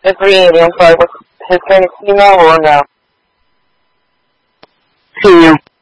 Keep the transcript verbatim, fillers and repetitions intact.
The three eighty, I'm sorry, was his name female or no? Female.